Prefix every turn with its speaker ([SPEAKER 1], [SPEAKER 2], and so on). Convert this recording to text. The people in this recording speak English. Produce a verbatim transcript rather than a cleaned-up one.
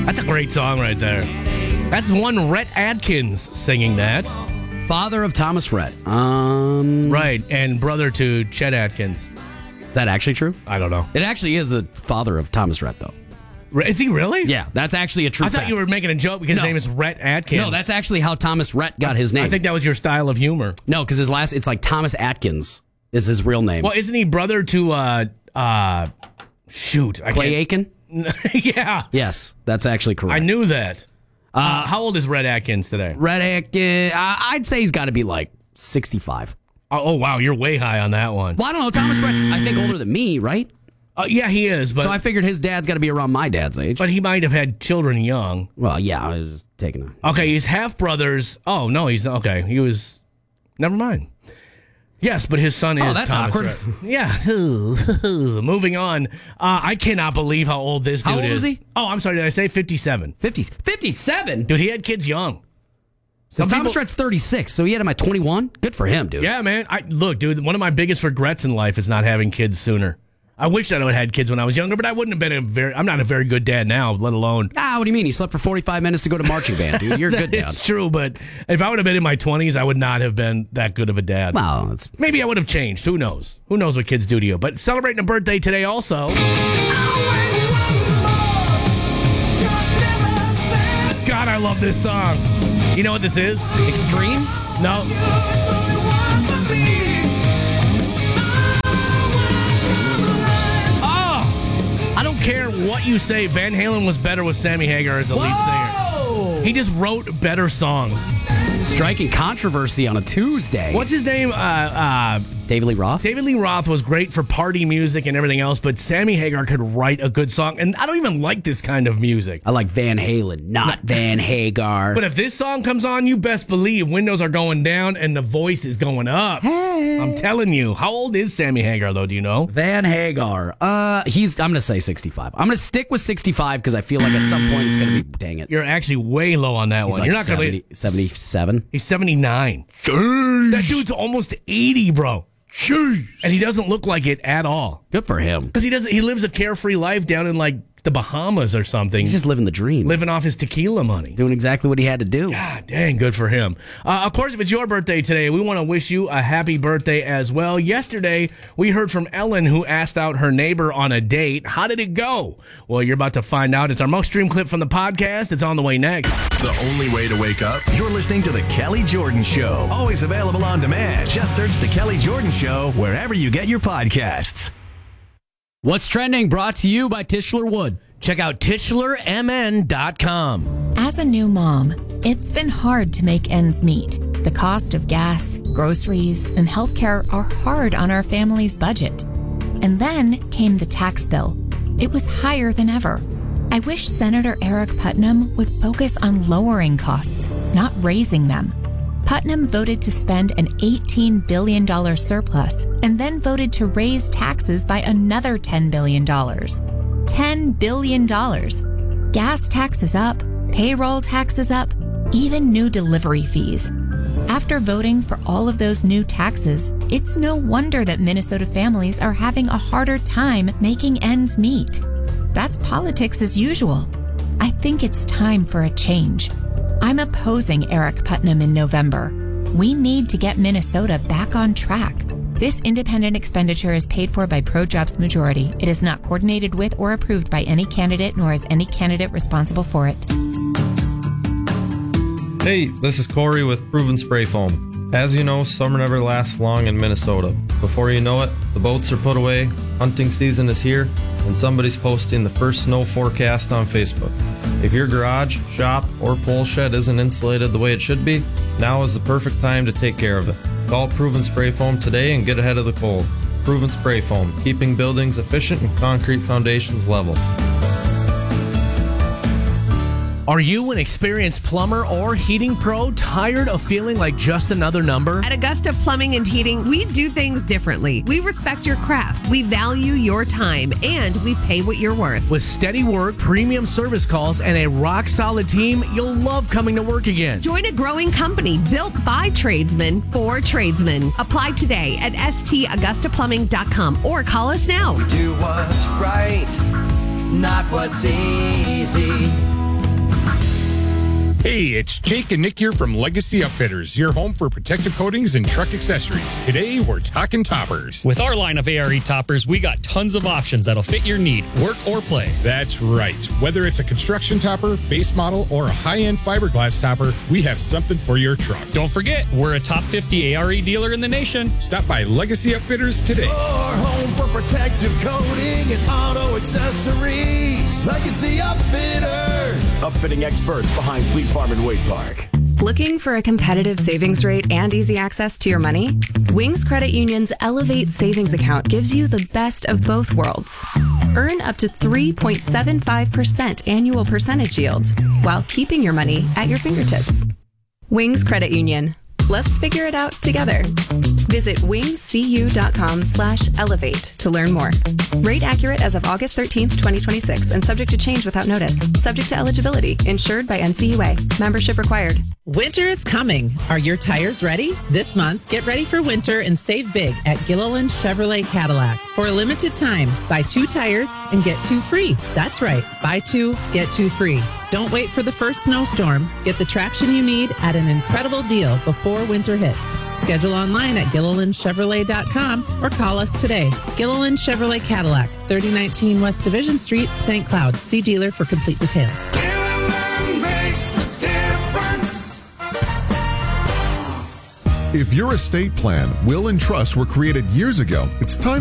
[SPEAKER 1] That's a great song right there. That's one Rhett Adkins singing that.
[SPEAKER 2] Father of Thomas Rhett. Um,
[SPEAKER 1] Right, and brother to Chet Atkins.
[SPEAKER 2] Is that actually true?
[SPEAKER 1] I don't know.
[SPEAKER 2] It actually is the father of Thomas Rhett, though.
[SPEAKER 1] Is he really?
[SPEAKER 2] Yeah, that's actually a true
[SPEAKER 1] I
[SPEAKER 2] fact.
[SPEAKER 1] thought you were making a joke because
[SPEAKER 2] No.
[SPEAKER 1] his name is Rhett Atkins.
[SPEAKER 2] No, that's actually how Thomas Rhett got his name.
[SPEAKER 1] I think that was your style of humor.
[SPEAKER 2] No, because his last, it's like Thomas Atkins is his real name.
[SPEAKER 1] Well, isn't he brother to, uh, uh, shoot. I
[SPEAKER 2] Clay
[SPEAKER 1] can't-
[SPEAKER 2] Aiken?
[SPEAKER 1] Yeah.
[SPEAKER 2] Yes, that's actually correct.
[SPEAKER 1] I knew that. Uh, how old is Rhett Atkins today?
[SPEAKER 2] Rhett Atkins, uh, I'd say he's got to be like sixty-five.
[SPEAKER 1] Oh, oh, wow, you're way high on that one.
[SPEAKER 2] Well, I don't know. Thomas Rhett's, I think, older than me, right?
[SPEAKER 1] Uh, yeah, he is, but
[SPEAKER 2] so I figured his dad's got to be around my dad's age.
[SPEAKER 1] but he might have had children young.
[SPEAKER 2] Well, yeah, I was just taking a...
[SPEAKER 1] Okay, he's half brothers. Oh no, he's okay. He was. Never mind. Yes, but his son is.
[SPEAKER 2] Oh, that's
[SPEAKER 1] Thomas
[SPEAKER 2] awkward.
[SPEAKER 1] Rhett. Yeah. Moving on. Uh, I cannot believe how old this dude
[SPEAKER 2] How old
[SPEAKER 1] is.
[SPEAKER 2] is he?
[SPEAKER 1] Oh, I'm sorry. Did I say fifty-seven?
[SPEAKER 2] fifty, fifty-seven?
[SPEAKER 1] Dude, he had kids young.
[SPEAKER 2] Some
[SPEAKER 1] Some
[SPEAKER 2] Thomas
[SPEAKER 1] people-
[SPEAKER 2] Rhett's thirty-six, so he had him at twenty-one. Good for him, dude.
[SPEAKER 1] Yeah, man. I look, dude. One of my biggest regrets in life is not having kids sooner. I wish that I would have had kids when I was younger, but I wouldn't have been a very. I'm not a very good dad now, let alone.
[SPEAKER 2] Ah, what do you mean? He slept for forty-five minutes to go to marching band, dude. You're a good dad.
[SPEAKER 1] It's true, but if I would have been in my twenties, I would not have been that good of a dad.
[SPEAKER 2] Well, that's...
[SPEAKER 1] Maybe I would have changed. Who knows? Who knows what kids do to you? But celebrating a birthday today also. God, I love this song. You know what this is?
[SPEAKER 2] Extreme?
[SPEAKER 1] No. Oh! I don't care what you say. Van Halen was better with Sammy Hagar as the lead singer. He just wrote better songs.
[SPEAKER 2] Striking controversy on a Tuesday.
[SPEAKER 1] What's his name? Uh, uh,
[SPEAKER 2] David Lee Roth?
[SPEAKER 1] David Lee Roth was great for party music and everything else, but Sammy Hagar could write a good song. And I don't even like this kind of music.
[SPEAKER 2] I like Van Halen, not Van Hagar.
[SPEAKER 1] But if this song comes on, you best believe windows are going down and the voice is going up.
[SPEAKER 2] Hey.
[SPEAKER 1] I'm telling you. How old is Sammy Hagar, though? Do you know?
[SPEAKER 2] Van Hagar. Uh, he's. I'm gonna say sixty-five. I'm gonna stick with sixty-five because I feel like at some point it's gonna be. Dang it.
[SPEAKER 1] You're actually way low on that
[SPEAKER 2] He's
[SPEAKER 1] one.
[SPEAKER 2] like
[SPEAKER 1] You're not
[SPEAKER 2] seventy,
[SPEAKER 1] going to
[SPEAKER 2] seventy-seven.
[SPEAKER 1] He's seventy-nine.
[SPEAKER 2] Jeez.
[SPEAKER 1] That dude's almost eighty, bro.
[SPEAKER 2] Jeez.
[SPEAKER 1] And he doesn't look like it at all.
[SPEAKER 2] Good for him.
[SPEAKER 1] Because he doesn't. He lives a carefree life down in like the Bahamas or something.
[SPEAKER 2] He's just living the dream.
[SPEAKER 1] living off his tequila money.
[SPEAKER 2] Doing exactly what he had to do.
[SPEAKER 1] God dang, good for him. Uh, of course, if it's your birthday today, we want to wish you a happy birthday as well. Yesterday, we heard from Ellen, who asked out her neighbor on a date. How did it go? Well, you're about to find out. It's our most streamed clip from the podcast. It's on the way next.
[SPEAKER 3] The only way to wake up, you're listening to The Kelly Jordan Show. Always available on demand. Just search The Kelly Jordan Show wherever you get your podcasts.
[SPEAKER 2] What's trending? Brought to you by Tischler Wood.
[SPEAKER 1] Check out Tischler M N dot com.
[SPEAKER 4] As a new mom, it's been hard to make ends meet. The cost of gas, groceries, and healthcare are hard on our family's budget. And then came the tax bill. It was higher than ever. I wish Senator Eric Putnam would focus on lowering costs, not raising them. Putnam voted to spend an eighteen billion dollars surplus and then voted to raise taxes by another ten billion dollars. ten billion dollars. Gas taxes up, payroll taxes up, even new delivery fees. After voting for all of those new taxes, it's no wonder that Minnesota families are having a harder time making ends meet. That's politics as usual. I think it's time for a change. I'm opposing Eric Putnam in November. We need to get Minnesota back on track. This independent expenditure is paid for by ProJobs Majority. It is not coordinated with or approved by any candidate, nor is any candidate responsible for it.
[SPEAKER 5] Hey, this is Corey with Proven Spray Foam. As you know, summer never lasts long in Minnesota. Before you know it, the boats are put away, hunting season is here, and somebody's posting the first snow forecast on Facebook. If your garage, shop, or pole shed isn't insulated the way it should be, now is the perfect time to take care of it. Call Proven Spray Foam today and get ahead of the cold. Proven Spray Foam, keeping buildings efficient and concrete foundations level.
[SPEAKER 1] Are you an experienced plumber or heating pro tired of feeling like just another number?
[SPEAKER 6] At Augusta Plumbing and Heating, we do things differently. We respect your craft, we value your time, and we pay what you're worth.
[SPEAKER 1] With steady work, premium service calls, and a rock-solid team, you'll love coming to work again.
[SPEAKER 6] Join a growing company built by tradesmen for tradesmen. Apply today at S T Augusta Plumbing dot com or call us now.
[SPEAKER 7] We do what's right, not what's easy. Hey, it's Jake and Nick here from Legacy Upfitters, your home for protective coatings and truck accessories. Today, we're talking toppers.
[SPEAKER 8] With our line of A R E toppers, we got tons of options that'll fit your need, work or play.
[SPEAKER 7] That's right. Whether it's a construction topper, base model, or a high-end fiberglass topper, we have something for your truck.
[SPEAKER 8] Don't forget, we're a top fifty A R E dealer in the nation.
[SPEAKER 7] Stop by Legacy Upfitters today.
[SPEAKER 9] Your home for protective coating and auto accessories. Legacy Upfitters. Upfitting experts behind Fleet Farm and Wade Park.
[SPEAKER 10] Looking for a competitive savings rate and easy access to your money? Wings Credit Union's Elevate Savings Account gives you the best of both worlds. Earn up to three point seven five percent annual percentage yield while keeping your money at your fingertips. Wings Credit Union. Let's figure it out together. Visit wingscu.com slash elevate to learn more. Rate accurate as of August thirteenth, twenty twenty-six, and subject to change without notice. Subject to eligibility. Insured by N C U A. Membership required.
[SPEAKER 11] Winter is coming. Are your tires ready? This month, get ready for winter and save big at Gilliland Chevrolet Cadillac. For a limited time, buy two tires and get two free. That's right. Buy two, get two free. Don't wait for the first snowstorm. Get the traction you need at an incredible deal before winter hits. Schedule online at Gilliland Chevrolet dot com or call us today. Gilliland Chevrolet Cadillac, thirty nineteen West Division Street, Saint Cloud. See dealer for complete details.
[SPEAKER 9] Gilliland makes the difference.
[SPEAKER 12] If your estate plan, will, and trust were created years ago, it's time